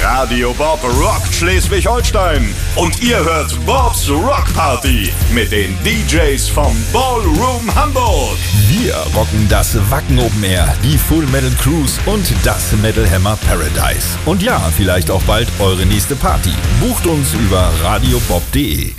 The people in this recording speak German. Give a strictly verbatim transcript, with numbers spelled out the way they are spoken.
Radio Bob rockt Schleswig-Holstein. Und ihr hört Bobs Rock Party mit den D Js vom Ballroom Hamburg. Wir rocken das Wacken Open Air, die Full Metal Cruise und das Metal Hammer Paradise. Und ja, vielleicht auch bald eure nächste Party. Bucht uns über radiobob punkt de.